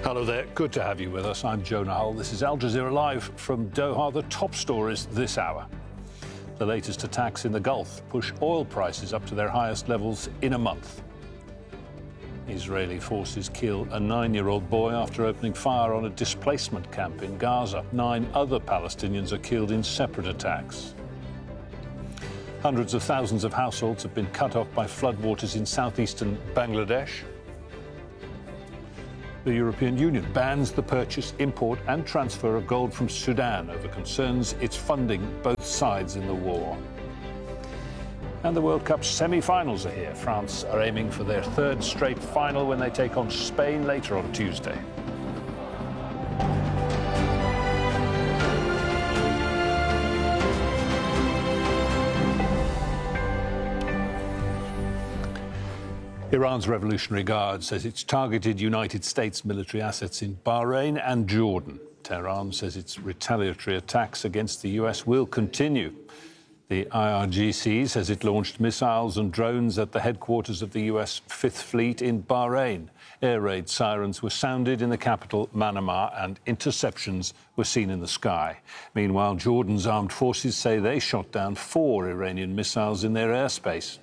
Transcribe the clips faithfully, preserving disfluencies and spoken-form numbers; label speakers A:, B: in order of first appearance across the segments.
A: Hello there, good to have you with us. I'm Jonah Hull. This is Al Jazeera Live from Doha. The top stories this hour. The latest attacks in the Gulf push oil prices up to their highest levels in a month. Israeli forces kill a nine-year-old boy after opening fire on a displacement camp in Gaza. Nine other Palestinians are killed in separate attacks. Hundreds of thousands of households have been cut off by floodwaters in southeastern Bangladesh. The European Union bans the purchase, import and transfer of gold from Sudan over concerns it's funding both sides in the war. And the World Cup semi-finals are here. France are aiming for their third straight final when they take on Spain later on Tuesday. Iran's Revolutionary Guard says it's targeted United States military assets in Bahrain and Jordan. Tehran says its retaliatory attacks against the U S will continue. The I R G C says it launched missiles and drones at the headquarters of the U S Fifth Fleet in Bahrain. Air raid sirens were sounded in the capital, Manama, and interceptions were seen in the sky. Meanwhile, Jordan's armed forces say they shot down four Iranian missiles in their airspace.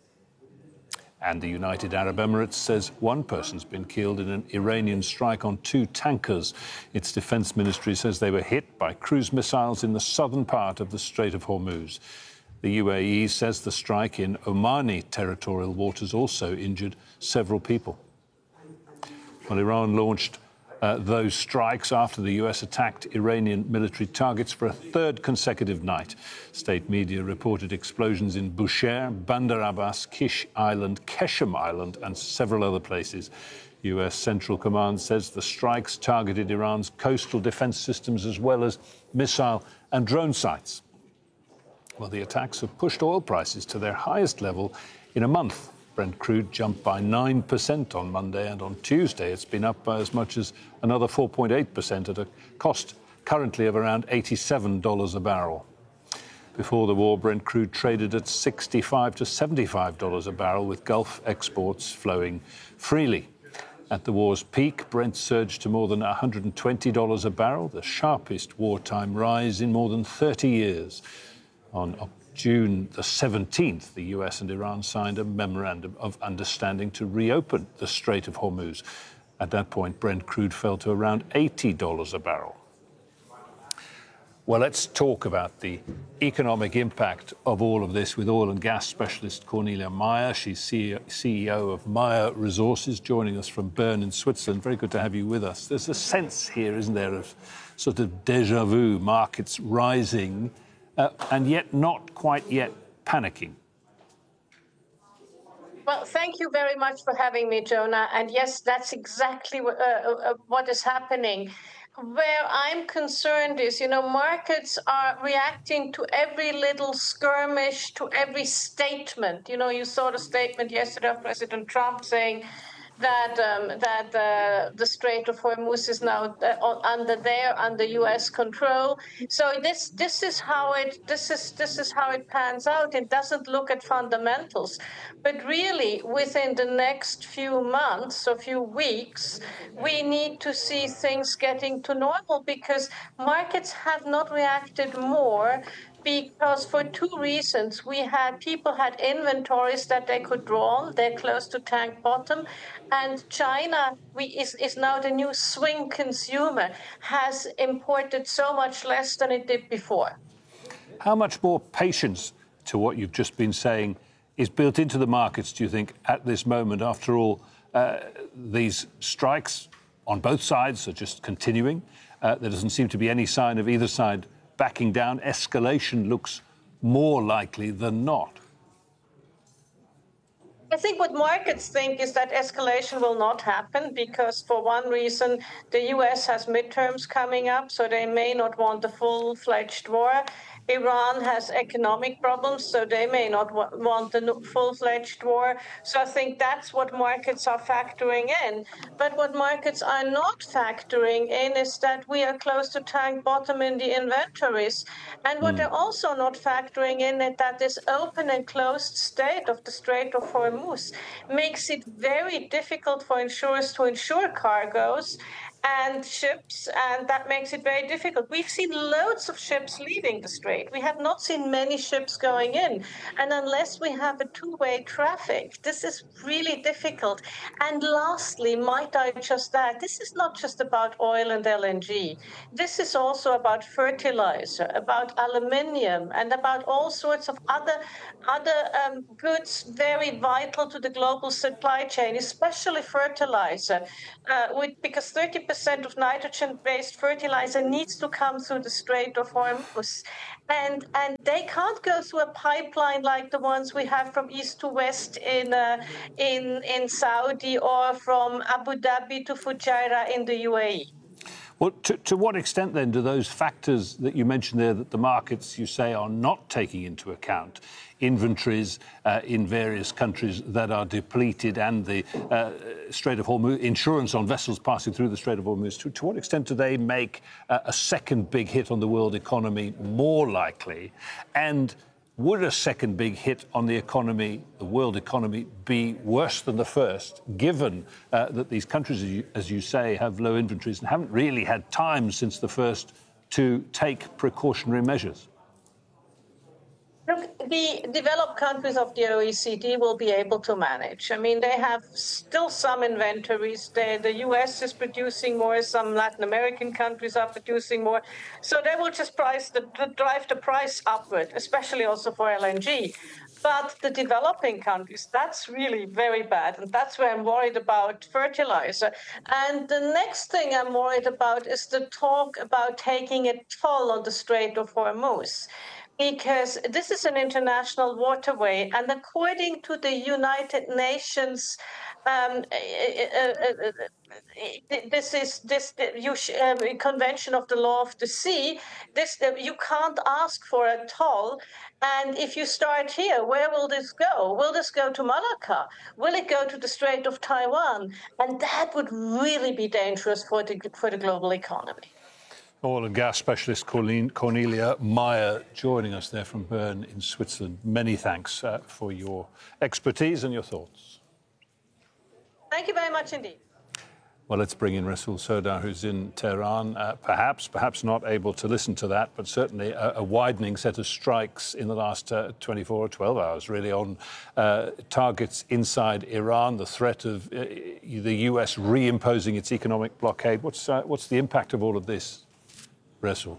A: And the United Arab Emirates says one person's been killed in an Iranian strike on two tankers. Its defense ministry says they were hit by cruise missiles in the southern part of the Strait of Hormuz. The U A E says the strike in Omani territorial waters also injured several people. Well, Iran launched Uh, those strikes after the U S attacked Iranian military targets for a third consecutive night. State media reported explosions in Bushehr, Bandar Abbas, Kish Island, Keshem Island and several other places. U S Central Command says the strikes targeted Iran's coastal defense systems as well as missile and drone sites. Well, the attacks have pushed oil prices to their highest level in a month. Brent crude jumped by nine percent on Monday, and on Tuesday it's been up by as much as another four point eight percent at a cost currently of around eighty-seven dollars a barrel. Before the war, Brent crude traded at sixty-five to seventy-five dollars a barrel, with Gulf exports flowing freely. At the war's peak, Brent surged to more than one hundred twenty dollars a barrel, the sharpest wartime rise in more than thirty years. On June the seventeenth, the U S and Iran signed a memorandum of understanding to reopen the Strait of Hormuz. At that point, Brent crude fell to around eighty dollars a barrel. Well, let's talk about the economic impact of all of this with oil and gas specialist Cornelia Meyer. She's C E O of Meyer Resources, joining us from Bern in Switzerland. Very good to have you with us. There's a sense here, isn't there, of sort of déjà vu, markets rising, Uh, and yet not quite yet panicking.
B: Well, thank you very much for having me, Jonah. And yes, that's exactly what, uh, uh, what is happening. Where I'm concerned is, you know, markets are reacting to every little skirmish, to every statement. You know, you saw the statement yesterday of President Trump saying that um, that uh, the Strait of Hormuz is now uh, under there, under U S control. So this this is how it this is this is how it pans out. It doesn't look at fundamentals, but really within the next few months or few weeks, we need to see things getting to normal, because markets have not reacted more. Because for two reasons, we had people had inventories that they could draw on. They're close to tank bottom, and China we, is is now the new swing consumer, has imported so much less than it did before.
A: How much more patience, to what you've just been saying, is built into the markets, do you think, at this moment? After all, uh, these strikes on both sides are just continuing. Uh, there doesn't seem to be any sign of either side backing down. Escalation looks more likely than not.
B: I think what markets think is that escalation will not happen, because for one reason, the U S has midterms coming up, so they may not want a full-fledged war. Iran has economic problems, so they may not wa- want a full-fledged war. So I think that's what markets are factoring in. But what markets are not factoring in is that we are close to tank bottom in the inventories. And what mm. they're also not factoring in is that this open and closed state of the Strait of Hormuz makes it very difficult for insurers to insure cargoes. and ships, and that makes it very difficult. We've seen loads of ships leaving the strait. We have not seen many ships going in. And unless we have a two-way traffic, this is really difficult. And lastly, might I just add, this is not just about oil and L N G. This is also about fertilizer, about aluminium, and about all sorts of other, other um, goods very vital to the global supply chain, especially fertilizer, uh, with, because thirty percent of nitrogen-based fertilizer needs to come through the Strait of Hormuz. And, and they can't go through a pipeline like the ones we have from east to west in, uh, in, in Saudi, or from Abu Dhabi to Fujairah in the U A E.
A: Well, to, to what extent, then, do those factors that you mentioned there that the markets, you say, are not taking into account, inventories uh, in various countries that are depleted and the uh, Strait of Hormuz, insurance on vessels passing through the Strait of Hormuz, to, to what extent do they make uh, a second big hit on the world economy more likely? And would a second big hit on the economy, the world economy, be worse than the first, given uh, that these countries, as you, as you say, have low inventories and haven't really had time since the first to take precautionary measures?
B: Look, the developed countries of the O E C D will be able to manage. I mean, they have still some inventories. They, the U S is producing more. Some Latin American countries are producing more. So they will just price the, drive the price upward, especially also for L N G. But the developing countries, that's really very bad. And that's where I'm worried about fertilizer. And the next thing I'm worried about is the talk about taking a toll on the Strait of Hormuz, because this is an international waterway, and according to the United Nations, um, uh, uh, uh, this is this uh, Convention of the Law of the Sea. This uh, you can't ask for a toll, and if you start here, where will this go? Will this go to Malacca? Will it go to the Strait of Taiwan? And that would really be dangerous for the for the global economy.
A: Oil and gas specialist Cornelia Meyer joining us there from Bern in Switzerland. Many thanks uh, for your expertise and your thoughts.
B: Thank you very much indeed.
A: Well, let's bring in Rasul Sodar, who's in Tehran. Uh, perhaps, perhaps not able to listen to that, but certainly a, a widening set of strikes in the last uh, twenty-four or twelve hours, really, on uh, targets inside Iran, the threat of uh, the U S reimposing its economic blockade. What's, uh, what's the impact of all of this? Rasul.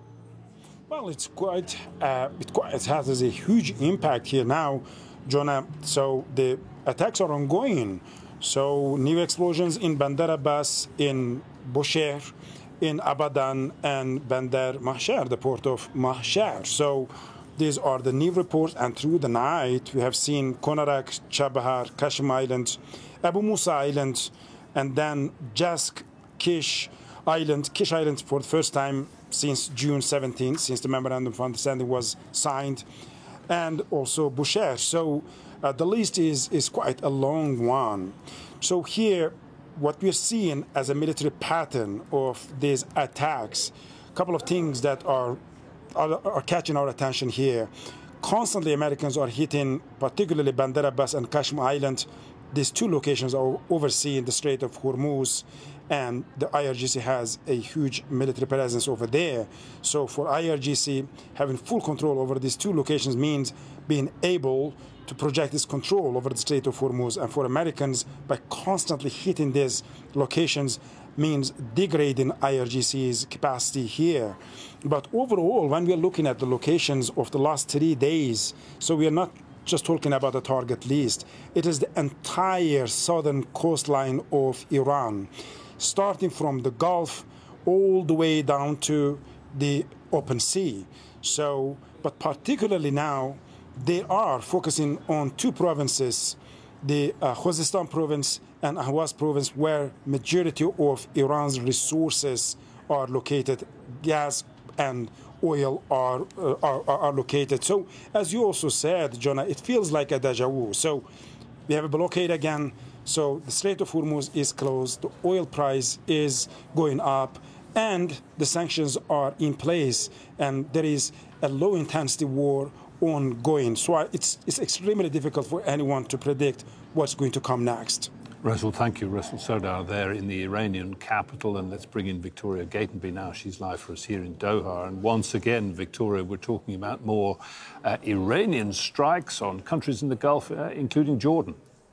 C: Well, it's quite, uh, it quite, it has a huge impact here now, Jonah. So the attacks are ongoing. So new explosions in Bandar Abbas, in Bushehr, in Abadan, and Bandar Mahshar, the port of Mahshar. So these are the new reports. And through the night, we have seen Konarak, Chabahar, Kashim Island, Abu Musa Island, and then Jask, Kish Island, Kish Island for the first time since June seventeenth, since the Memorandum of Understanding was signed, and also Bushehr. So uh, the list is, is quite a long one. So here, what we're seeing as a military pattern of these attacks, a couple of things that are, are, are catching our attention here. Constantly, Americans are hitting, particularly Bandar Abbas and Kashim Island. These two locations are overseeing the Strait of Hormuz, and the I R G C has a huge military presence over there. So for I R G C, having full control over these two locations means being able to project this control over the Strait of Hormuz. And for Americans, by constantly hitting these locations means degrading I R G C's capacity here. But overall, when we are looking at the locations of the last three days, so we are not just talking about a target list. It is the entire southern coastline of Iran, starting from the Gulf all the way down to the open sea. So, but particularly now, they are focusing on two provinces, the uh, Khuzestan province and Ahwaz province, where majority of Iran's resources are located, gas and oil are, uh, are, are located. So, as you also said, Jonah, it feels like a deja vu. So, we have a blockade again. So, the Strait of Hormuz is closed. The oil price is going up, and the sanctions are in place. And there is a low-intensity war ongoing. So, it's it's extremely difficult for anyone to predict what's going to come next.
A: Russell, thank you. Russell Sodar there in the Iranian capital. And let's bring in Victoria Gatenby now. She's live for us here in Doha. And once again, Victoria, we're talking about more uh, Iranian strikes on countries in the Gulf, uh, including Jordan.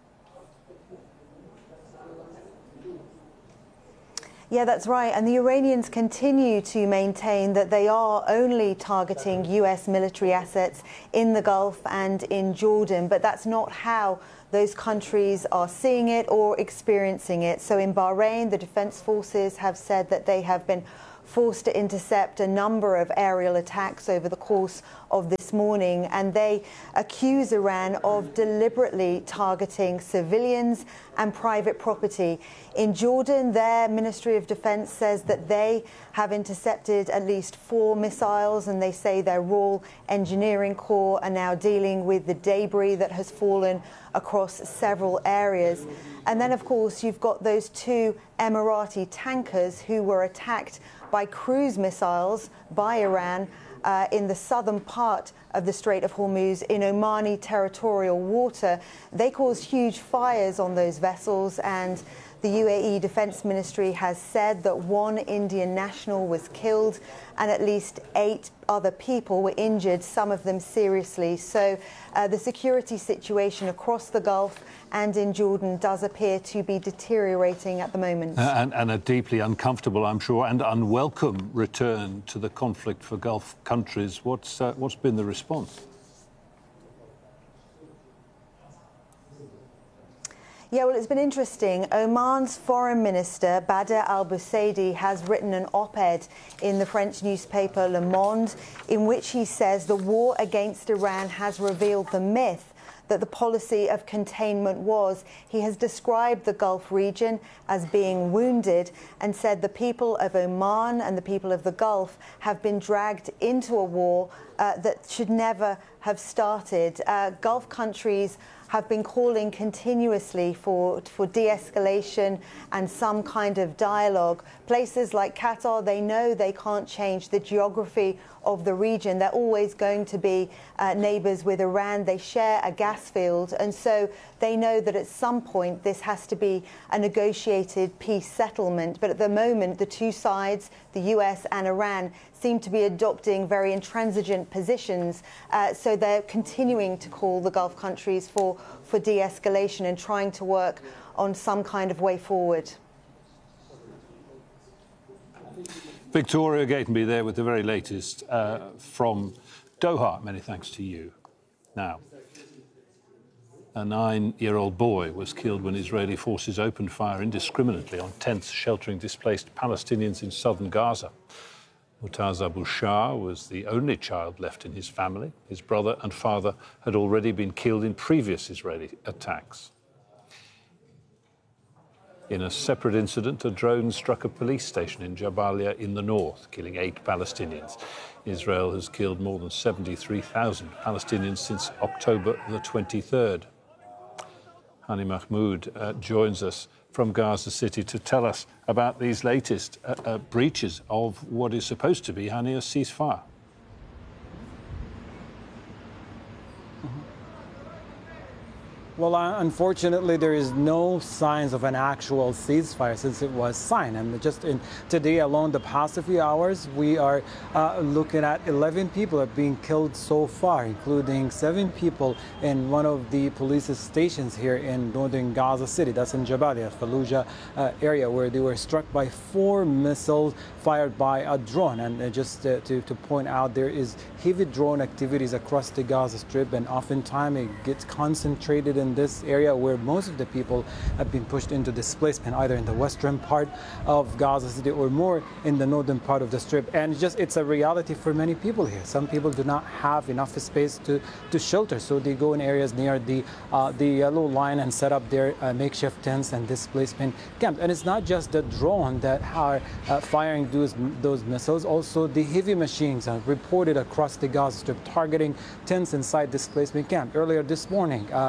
D: Yeah, that's right. And the Iranians continue to maintain that they are only targeting U S military assets in the Gulf and in Jordan. But that's not how those countries are seeing it or experiencing it. So in Bahrain, the defense forces have said that they have been forced to intercept a number of aerial attacks over the course of this morning, and they accuse Iran of deliberately targeting civilians and private property. In Jordan, their Ministry of Defense says that they have intercepted at least four missiles, and they say their Royal Engineering Corps are now dealing with the debris that has fallen across several areas. And then, of course, you've got those two Emirati tankers who were attacked by cruise missiles by Iran uh, in the southern part of the Strait of Hormuz in Omani territorial water. They caused huge fires on those vessels, and the U A E Defense Ministry has said that one Indian national was killed and at least eight other people were injured, some of them seriously. So uh, the security situation across the Gulf and in Jordan does appear to be deteriorating at the moment.
A: Uh, and, and a deeply uncomfortable, I'm sure, and unwelcome return to the conflict for Gulf countries. What's, uh, what's been the response?
D: Yeah, well, it's been interesting. Oman's foreign minister, Badr al-Busaidi, has written an op-ed in the French newspaper Le Monde, in which he says the war against Iran has revealed the myth that the policy of containment was. He has described the Gulf region as being wounded and said the people of Oman and the people of the Gulf have been dragged into a war uh, that should never have started. Uh, Gulf countries have been calling continuously for, for de-escalation and some kind of dialogue. Places like Qatar, they know they can't change the geography of the region. They're always going to be uh, neighbours with Iran. They share a gas field, and so they know that at some point this has to be a negotiated peace settlement. But at the moment, the two sides, the U S and Iran, seem to be adopting very intransigent positions. Uh, so they're continuing to call the Gulf countries for, for de-escalation and trying to work on some kind of way forward.
A: Victoria Gatenby there with the very latest uh, from Doha. Many thanks to you. Now, a nine-year-old boy was killed when Israeli forces opened fire indiscriminately on tents sheltering displaced Palestinians in southern Gaza. Mutaz Abu Shah was the only child left in his family. His brother and father had already been killed in previous Israeli attacks. In a separate incident, a drone struck a police station in Jabalia in the north, killing eight Palestinians. Israel has killed more than seventy-three thousand Palestinians since October the twenty-third. Hani Mahmoud uh, joins us from Gaza City to tell us about these latest uh, uh, breaches of what is supposed to be, Hani, a ceasefire.
E: Well, uh, unfortunately, there is no signs of an actual ceasefire since it was signed. And just in today alone, the past few hours, we are uh, looking at eleven people have been killed so far, including seven people in one of the police stations here in northern Gaza City. That's in Jabalia, Fallujah uh, area, where they were struck by four missiles fired by a drone. And uh, just uh, to, to point out, there is heavy drone activities across the Gaza Strip, and oftentimes it gets concentrated in in this area where most of the people have been pushed into displacement, either in the western part of Gaza City or more in the northern part of the Strip. And just it's a reality for many people here. Some people do not have enough space to, to shelter, so they go in areas near the uh, the yellow line and set up their uh, makeshift tents and displacement camps. And it's not just the drone that are uh, firing those, those missiles, also the heavy machines are reported across the Gaza Strip targeting tents inside displacement camp. Earlier this morning, um, young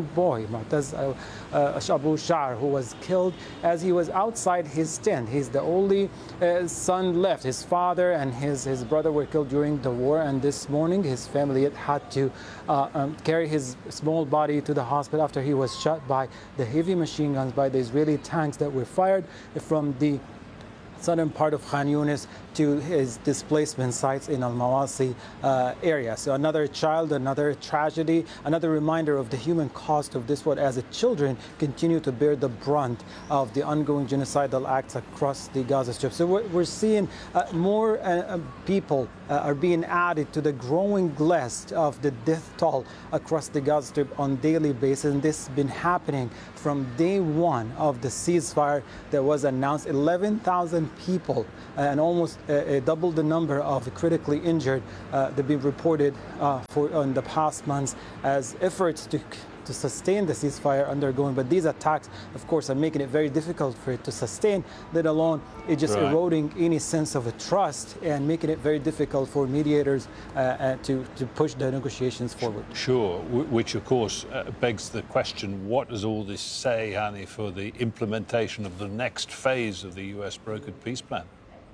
E: young boy, Mu'taz uh, uh, Abu Sha'ar, who was killed as he was outside his tent. He's the only uh, son left. His father and his, his brother were killed during the war, and this morning his family had to uh, um, carry his small body to the hospital after he was shot by the heavy machine guns, by the Israeli tanks that were fired from the southern part of Khan Yunis to his displacement sites in Al-Mawasi uh, area. So another child, another tragedy, another reminder of the human cost of this war as the children continue to bear the brunt of the ongoing genocidal acts across the Gaza Strip. So we're, we're seeing uh, more uh, people uh, are being added to the growing list of the death toll across the Gaza Strip on a daily basis. And this has been happening from day one of the ceasefire that was announced. eleven thousand people uh, and almost uh, uh, double the number of critically injured uh, that have been reported uh, for in the past months as efforts to to sustain the ceasefire undergoing. But these attacks, of course, are making it very difficult for it to sustain, let alone it just right. eroding any sense of a trust and making it very difficult for mediators uh, uh, to, to push the negotiations forward.
A: Sure, which of course uh, begs the question, what does all this say, Hani, for the implementation of the next phase of the U S brokered peace plan?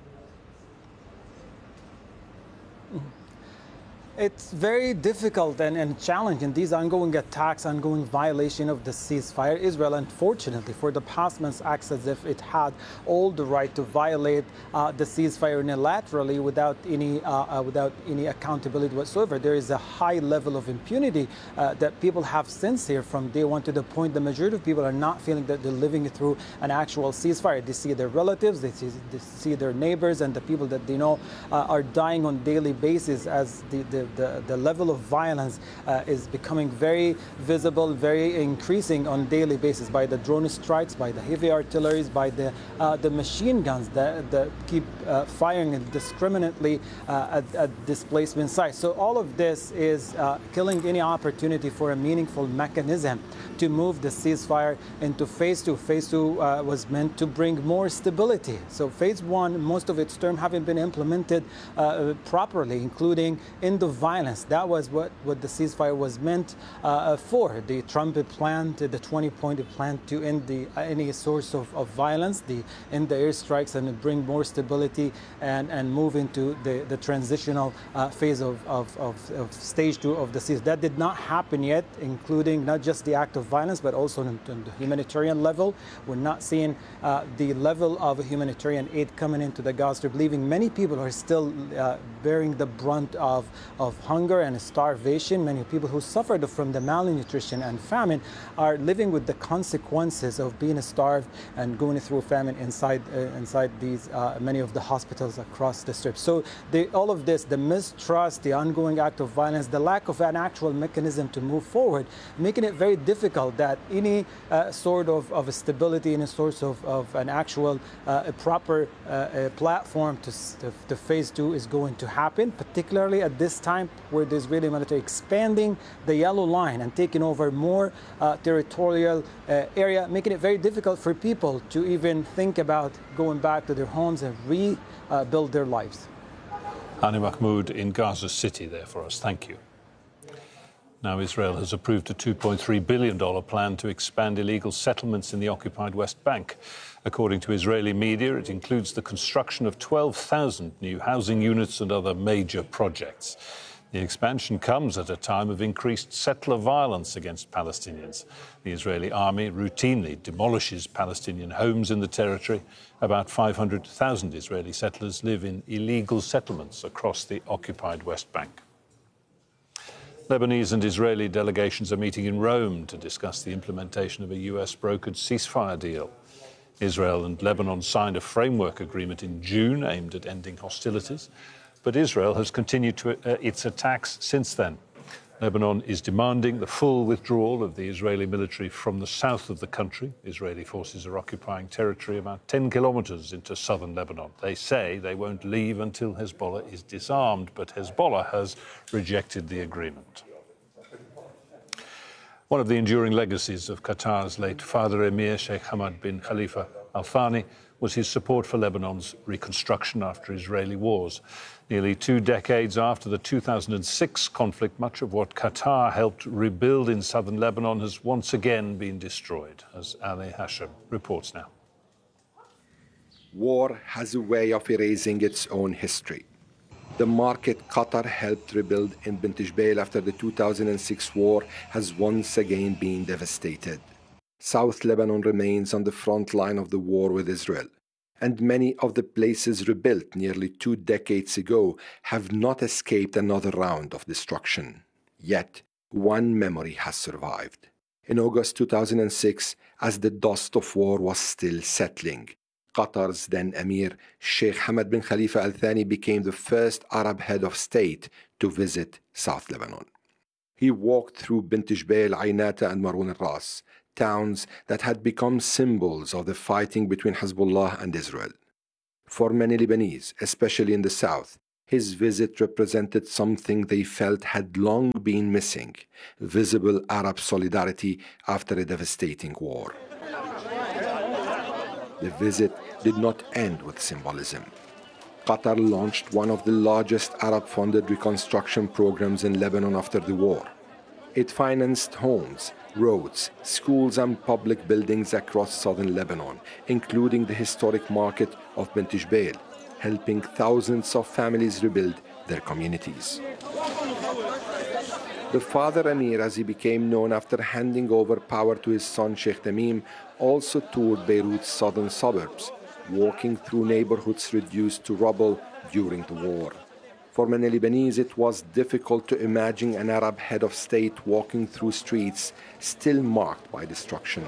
E: Mm-hmm. It's very difficult and, and challenging. These ongoing attacks, ongoing violation of the ceasefire. Israel, unfortunately, for the past months, acts as if it had all the right to violate uh, the ceasefire unilaterally without any uh, uh, without any accountability whatsoever. There is a high level of impunity uh, that people have since here from day one, to the point the majority of people are not feeling that they're living through an actual ceasefire. They see their relatives, they see, they see their neighbors, and the people that they know uh, are dying on a daily basis as the, the The, the level of violence uh, is becoming very visible, very increasing on a daily basis by the drone strikes, by the heavy artilleries, by the uh, the machine guns that, that keep uh, firing indiscriminately uh, at, at displacement sites. So all of this is uh, killing any opportunity for a meaningful mechanism to move the ceasefire into phase two. Phase two uh, was meant to bring more stability. So phase one, most of its term haven't been implemented uh, properly, including in the violence. That was what, what the ceasefire was meant uh, for. The Trump plan, the twenty-point plan to end the, uh, any source of, of violence, the end the airstrikes and bring more stability and, and move into the, the transitional uh, phase of, of, of, of stage two of the ceasefire. That did not happen yet, including not just the act of violence, but also on the humanitarian level. We're not seeing uh, the level of humanitarian aid coming into the Gaza Strip, leaving many people are still uh, bearing the brunt of, of hunger and starvation. Many people who suffered from the malnutrition and famine are living with the consequences of being starved and going through famine inside uh, inside these uh, many of the hospitals across the Strip. So the, all of this, the mistrust, the ongoing act of violence, the lack of an actual mechanism to move forward, making it very difficult that any uh, sort of, of stability, any source of, of an actual uh, a proper uh, a platform to, to, to phase two is going to happen, particularly at this time where the Israeli military expanding the yellow line and taking over more uh, territorial uh, area, making it very difficult for people to even think about going back to their homes and rebuild uh, their lives.
A: Hani Mahmoud in Gaza City there for us. Thank you. Now, Israel has approved a two point three billion dollars plan to expand illegal settlements in the occupied West Bank. According to Israeli media, it includes the construction of twelve thousand new housing units and other major projects. The expansion comes at a time of increased settler violence against Palestinians. The Israeli army routinely demolishes Palestinian homes in the territory. About five hundred thousand Israeli settlers live in illegal settlements across the occupied West Bank. Lebanese and Israeli delegations are meeting in Rome to discuss the implementation of a U S brokered ceasefire deal. Israel and Lebanon signed a framework agreement in June aimed at ending hostilities, but Israel has continued to, uh, its attacks since then. Lebanon is demanding the full withdrawal of the Israeli military from the south of the country. Israeli forces are occupying territory about ten kilometers into southern Lebanon. They say they won't leave until Hezbollah is disarmed, but Hezbollah has rejected the agreement. One of the enduring legacies of Qatar's late father, Emir Sheikh Hamad bin Khalifa Al-Thani was his support for Lebanon's reconstruction after Israeli wars. Nearly two decades after the two thousand six conflict, much of what Qatar helped rebuild in southern Lebanon has once again been destroyed, as Ali Hashem reports now.
F: War has a way of erasing its own history. The market Qatar helped rebuild in Bint Jbeil after the two thousand six war has once again been devastated. South Lebanon remains on the front line of the war with Israel, and many of the places rebuilt nearly two decades ago have not escaped another round of destruction. Yet, one memory has survived. In August two thousand six, as the dust of war was still settling, Qatar's then Emir, Sheikh Hamad bin Khalifa Al Thani, became the first Arab head of state to visit South Lebanon. He walked through Bint Jbeil, Aynata, and Marun al-Ras, towns that had become symbols of the fighting between Hezbollah and Israel. For many Lebanese, especially in the south, his visit represented something they felt had long been missing: visible Arab solidarity after a devastating war. The visit did not end with symbolism. Qatar launched one of the largest Arab-funded reconstruction programs in Lebanon after the war. It financed homes, roads, schools and public buildings across southern Lebanon, including the historic market of Bint Jbeil, helping thousands of families rebuild their communities. The father Emir, as he became known after handing over power to his son Sheikh Tamim, also toured Beirut's southern suburbs, walking through neighborhoods reduced to rubble during the war. For many Lebanese, it was difficult to imagine an Arab head of state walking through streets still marked by destruction.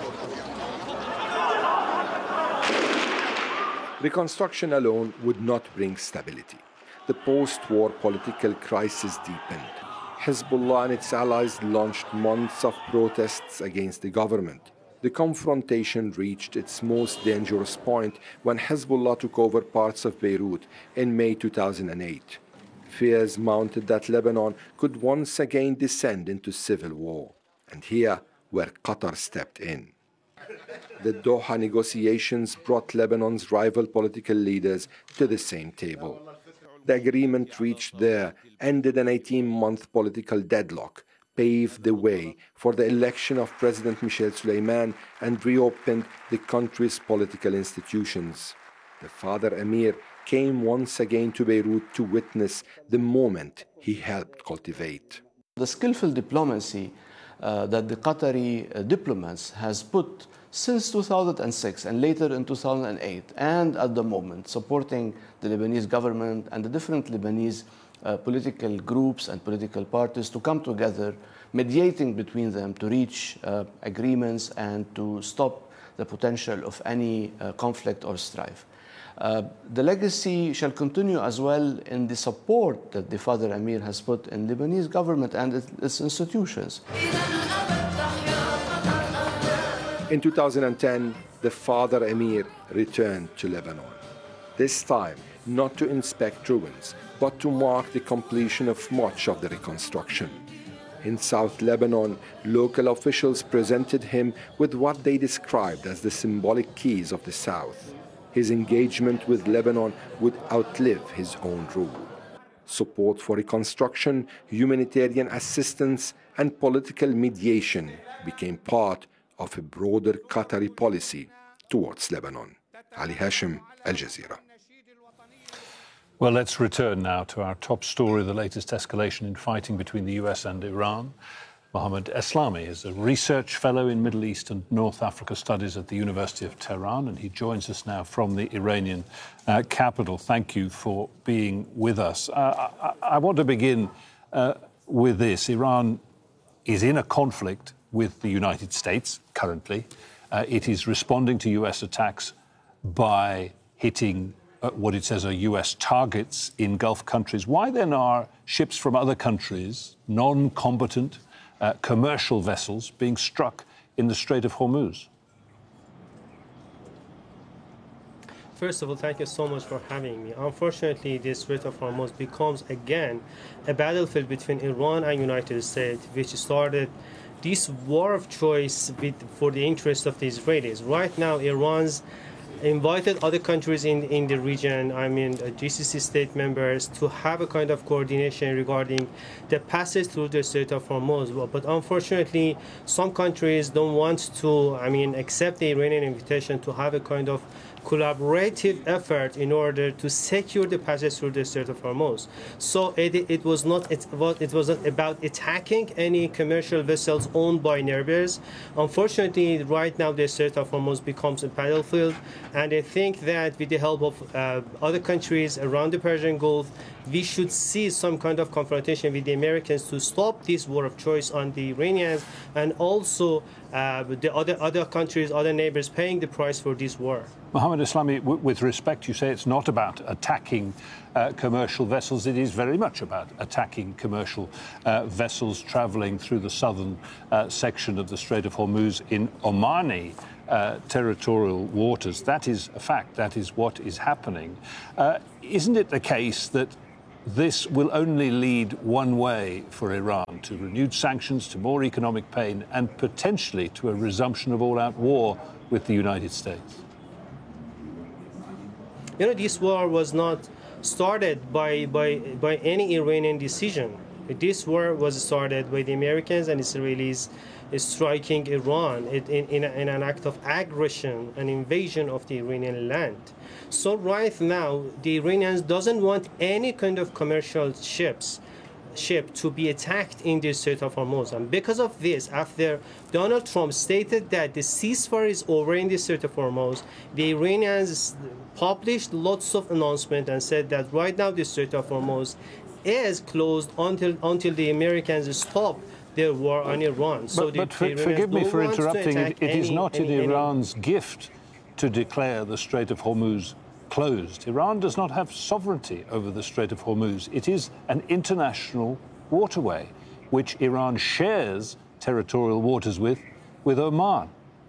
F: Reconstruction alone would not bring stability. The post-war political crisis deepened. Hezbollah and its allies launched months of protests against the government. The confrontation reached its most dangerous point when Hezbollah took over parts of Beirut in May two thousand eight. Fears mounted that Lebanon could once again descend into civil war, and here where Qatar stepped in. The Doha negotiations brought Lebanon's rival political leaders to the same table. The agreement reached there ended an eighteen-month political deadlock, paved the way for the election of President Michel Suleiman, and reopened the country's political institutions. The father Emir came once again to Beirut to witness the moment he helped cultivate.
G: The skillful diplomacy uh, that the Qatari uh, diplomats has put since two thousand six and later in two thousand eight, and at the moment supporting the Lebanese government and the different Lebanese uh, political groups and political parties to come together, mediating between them to reach uh, agreements and to stop the potential of any uh, conflict or strife. Uh, the legacy shall continue as well in the support that the father Emir has put in the Lebanese government and its, its institutions.
F: In two thousand ten, the father Emir returned to Lebanon. This time, not to inspect ruins, but to mark the completion of much of the reconstruction. In South Lebanon, local officials presented him with what they described as the symbolic keys of the South. His engagement with Lebanon would outlive his own rule. Support for reconstruction, humanitarian assistance, and political mediation became part of a broader Qatari policy towards Lebanon. Ali Hashem, Al Jazeera.
A: Well, let's return now to our top story, the latest escalation in fighting between the U S and Iran. Mohammad Eslami is a research fellow in Middle East and North Africa studies at the University of Tehran, and he joins us now from the Iranian uh, capital. Thank you for being with us. Uh, I, I want to begin uh, with this. Iran is in a conflict with the United States currently. Uh, it is responding to U S attacks by hitting uh, what it says are U S targets in Gulf countries. Why then are ships from other countries, non-combatant, Uh, commercial vessels being struck in the Strait of Hormuz?
H: First of all, thank you so much for having me. Unfortunately, the Strait of Hormuz becomes again a battlefield between Iran and United States, which started this war of choice with, for the interest of the Israelis. Right now, Iran's invited other countries in, in the region, I mean uh, G C C state members, to have a kind of coordination regarding the passage through the Strait of Hormuz. But unfortunately, some countries don't want to, I mean, accept the Iranian invitation to have a kind of collaborative effort in order to secure the passage through the Strait of Hormuz. So it, it was not it, it was not about attacking any commercial vessels owned by neighbors. Unfortunately, right now the Strait of Hormuz becomes a battlefield, and I think that with the help of uh, other countries around the Persian Gulf, we should see some kind of confrontation with the Americans to stop this war of choice on the Iranians, and also uh, the other other countries, other neighbors paying the price for this war.
A: Mohammed Eslami, w- with respect, you say it's not about attacking uh, commercial vessels. It is very much about attacking commercial uh, vessels travelling through the southern uh, section of the Strait of Hormuz in Omani uh, territorial waters. That is a fact. That is what is happening. Uh, isn't it the case that this will only lead one way for Iran, to renewed sanctions, to more economic pain, and potentially to a resumption of all-out war with the United States?
H: You know, this war was not started by, by, by any Iranian decision. This war was started by the Americans and Israelis striking Iran in, in, in an act of aggression, an invasion of the Iranian land. So right now, the Iranians doesn't want any kind of commercial ships ship to be attacked in the Strait of Hormuz. And because of this, after Donald Trump stated that the ceasefire is over in the Strait of Hormuz, the Iranians published lots of announcements and said that right now the Strait of Hormuz is closed until until the Americans stop their war on Iran. So
A: but
H: the,
A: but
H: the
A: for, forgive me for interrupting. It, it
H: any,
A: is not in
H: any,
A: Iran's
H: any...
A: gift to declare the Strait of Hormuz closed. Iran does not have sovereignty over the Strait of Hormuz. It is an international waterway, which Iran shares territorial waters with, with Oman.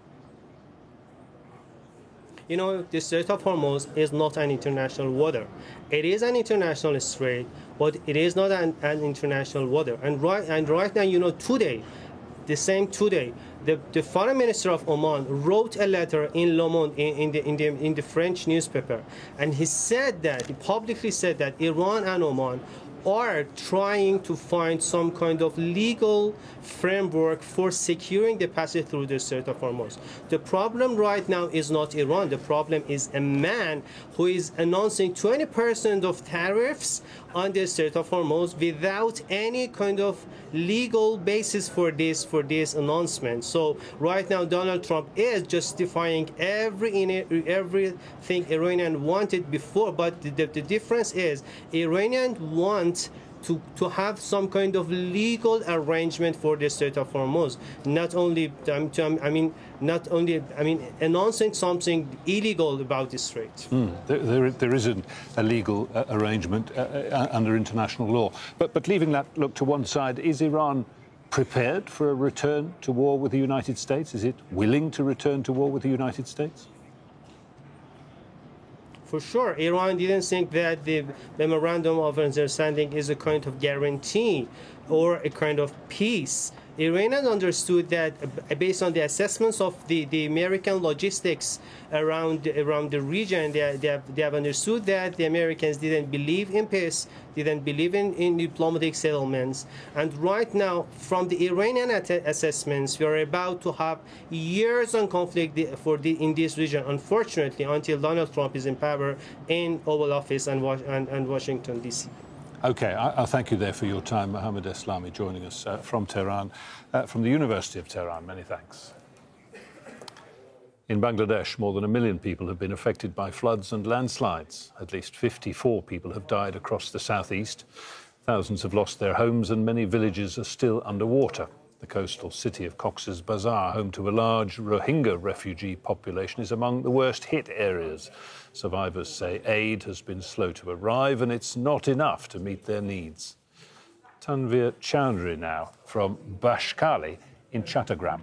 H: You know, the Strait of Hormuz is not an international water. It is an international strait, but it is not an, an international water. And right, and right now, you know, today, the same today, the, the foreign minister of Oman wrote a letter in Le Monde, in, in, the, in, the, in the French newspaper, and he said that, he publicly said that Iran and Oman are trying to find some kind of legal framework for securing the passage through the Strait of Hormuz. The problem right now is not Iran. The problem is a man who is announcing twenty percent of tariffs on the Strait of Hormuz without any kind of legal basis for this for this announcement. So right now Donald Trump is justifying every everything Iranian wanted before, but the, the, the difference is Iranians want To, to have some kind of legal arrangement for the Strait of Hormuz, not only um, to, I mean, not only I mean, announcing something illegal about the strait.
A: Mm, there, there, there isn't a legal uh, arrangement uh, uh, under international law. But, but leaving that look to one side, is Iran prepared for a return to war with the United States? Is it willing to return to war with the United States?
H: For sure, Iran didn't think that the memorandum of understanding is a kind of guarantee or a kind of peace. Iranians understood that uh, based on the assessments of the, the American logistics around around the region, they, they, have, they have understood that the Americans didn't believe in peace, didn't believe in, in diplomatic settlements. And right now, from the Iranian assessments, we are about to have years on conflict for the, in this region, unfortunately, until Donald Trump is in power in Oval Office and, and, and Washington, D C
A: OK, I, I'll thank you there for your time. Mohammed Eslami joining us uh, from Tehran, uh, from the University of Tehran. Many thanks. In Bangladesh, more than a million people have been affected by floods and landslides. At least fifty-four people have died across the southeast. Thousands have lost their homes and many villages are still underwater. The coastal city of Cox's Bazar, home to a large Rohingya refugee population, is among the worst hit areas. Survivors say aid has been slow to arrive and it's not enough to meet their needs. Tanvir Chowdhury now from Bashkali in Chattogram.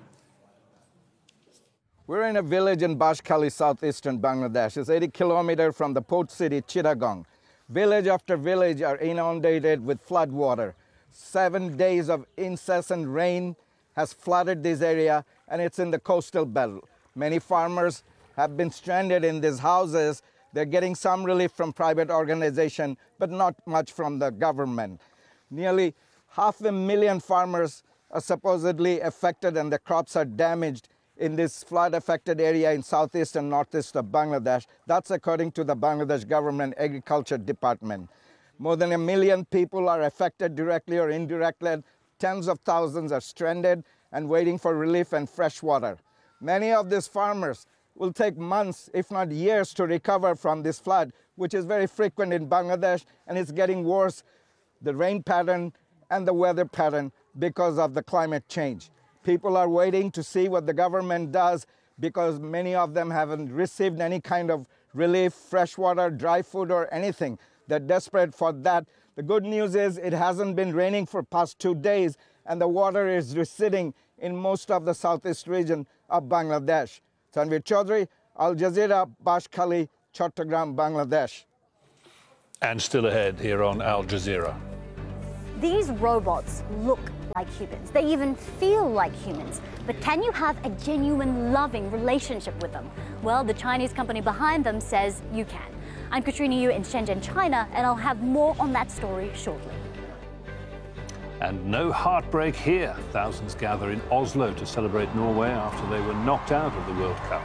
I: We're in a village in Bashkali, southeastern Bangladesh. It's eighty kilometers from the port city, Chittagong. Village after village are inundated with flood water. Seven days of incessant rain has flooded this area, and it's in the coastal belt. Many farmers have been stranded in these houses. They're getting some relief from private organization, but not much from the government. Nearly half a million farmers are supposedly affected, and the crops are damaged in this flood-affected area in southeast and northeast of Bangladesh. That's according to the Bangladesh Government Agriculture Department. More than a million people are affected directly or indirectly. Tens of thousands are stranded and waiting for relief and fresh water. Many of these farmers will take months, if not years, to recover from this flood, which is very frequent in Bangladesh, and it's getting worse, the rain pattern and the weather pattern, because of the climate change. People are waiting to see what the government does because many of them haven't received any kind of relief, fresh water, dry food, or anything. They're desperate for that. The good news is it hasn't been raining for past two days, and the water is receding in most of the southeast region of Bangladesh. Tanvir Chaudhry, Al Jazeera, Bashkhali, Chattogram, Bangladesh.
A: And still ahead here on Al Jazeera.
J: These robots look like humans. They even feel like humans. But can you have a genuine, loving relationship with them? Well, the Chinese company behind them says you can. I'm Katrina Yu in Shenzhen, China, and I'll have more on that story shortly.
A: And no heartbreak here. Thousands gather in Oslo to celebrate Norway after they were knocked out of the World Cup.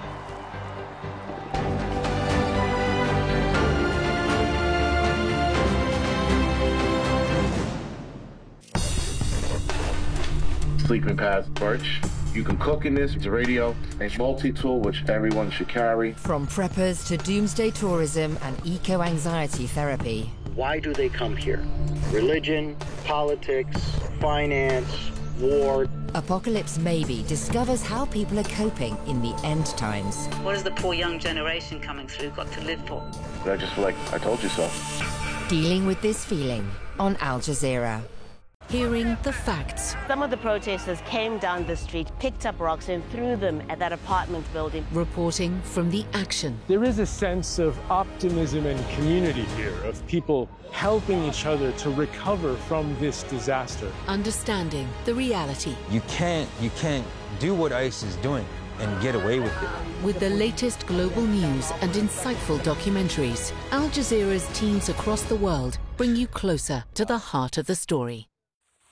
K: Sleeping Path Birch. You can cook in this. It's a radio, a multi-tool which everyone should carry.
L: From preppers to doomsday tourism and eco-anxiety therapy.
M: Why do they come here? Religion, politics, finance, war.
L: Apocalypse Maybe discovers how people are coping in the end times.
N: What has the poor young generation coming through got to live for?
K: I just feel like I told you so.
L: Dealing with this feeling on Al Jazeera. Hearing the facts.
O: Some of the protesters came down the street, picked up rocks and threw them at that apartment building.
L: Reporting from the action.
P: There is a sense of optimism and community here, of people helping each other to recover from this disaster.
L: Understanding the reality.
Q: You can't, you can't do what ICE is doing and get away with it.
L: With the latest global news and insightful documentaries, Al Jazeera's teams across the world bring you closer to the heart of the story.